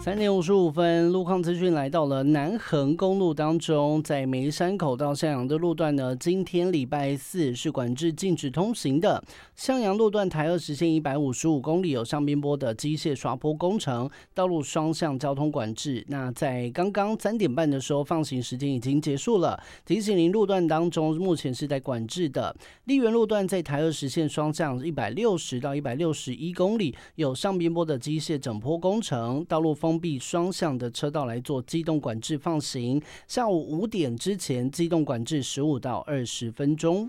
3:55，路况资讯来到了南横公路当中，在梅山口到向阳的路段呢，今天礼拜四是管制禁止通行的。向阳路段台20线155公里有上边坡的机械刷坡工程，道路双向交通管制。那在刚刚3点半的时候，放行时间已经结束了。提醒您路段当中目前是在管制的。丽园路段在台20线双向160到161公里有上边坡的机械整坡工程，道路封闭双向的车道来做机动管制放行，下午5点之前机动管制15到20分钟。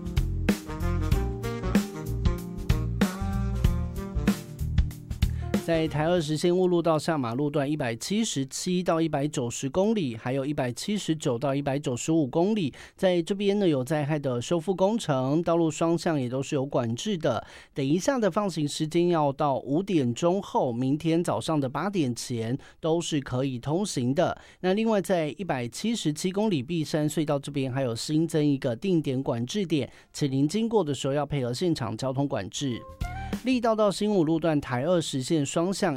在台20线雾路到下马路段177到190公里，还有179到195公里，在这边呢有灾害的修复工程，道路双向也都是有管制的。等一下的放行时间要到5点钟后，明天早上的8点前都是可以通行的。那另外在177公里碧山隧道这边还有新增一个定点管制点，请您经过的时候要配合现场交通管制。力道到新武路段台20线双向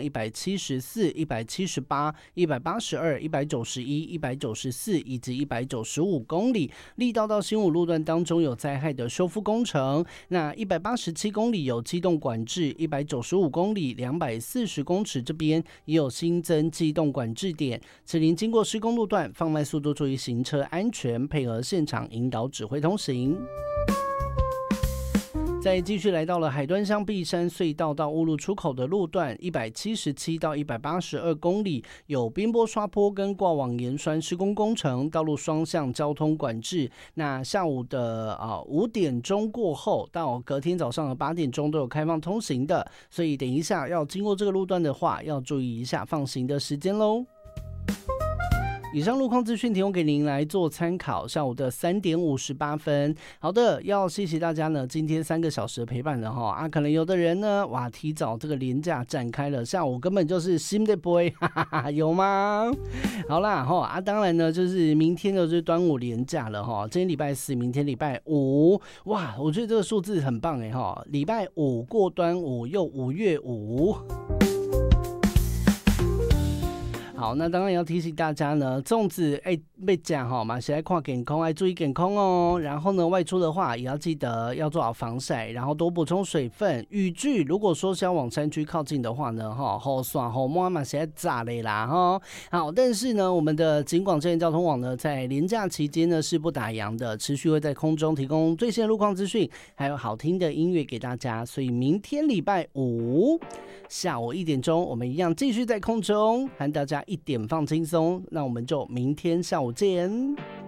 174、178、182、191、194以及195公里。力道到新武路段当中有灾害的修复工程，那187公里有机动管制，195公里240公尺这边也有新增机动管制点。请您经过施工路段放慢速度，注意行车安全，配合现场引导指挥通行。再继续来到了海端乡碧山隧道到雾路出口的路段177到182公里有边坡刷坡跟挂网盐酸施工工程，道路双向交通管制。那下午的5点钟过后到隔天早上的8点钟都有开放通行的，所以等一下要经过这个路段的话要注意一下放行的时间咯。以上路况资讯提供给您来做参考，下午的3点58分。好的，要谢谢大家呢，今天3个小时的陪伴了哈。可能有的人呢，哇，提早这个连假展开了，像我根本就是新的 boy， 哈哈哈，有吗？好啦哈，当然呢，就是明天就是端午连假了哈。今天礼拜4，明天礼拜5，哇，我觉得这个数字很棒哎哈，礼拜5过端午又5月5。好，那当然要提醒大家呢，粽子被讲哈嘛，现在看健康要注意健康哦。然后呢，外出的话也要记得要做好防晒，然后多补充水分。雨具如果说是要往山区靠近的话呢，好爽好摸嘛，现在炸嘞啦哈。好，但是呢，我们的警广真人交通网呢，在连假期间呢是不打烊的，持续会在空中提供最新的路况资讯，还有好听的音乐给大家。所以明天礼拜5下午1点钟，我们一样继续在空中和大家1点放轻松，那我们就明天下午见。